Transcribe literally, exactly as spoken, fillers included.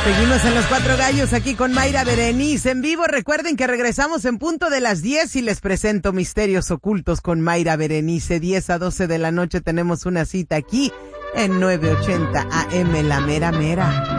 Seguimos en Los Cuatro Gallos aquí con Mayra Berenice en vivo. Recuerden que regresamos en punto de las diez y les presento Misterios Ocultos con Mayra Berenice. diez a doce de la noche tenemos una cita aquí en nueve ochenta A M La Mera Mera.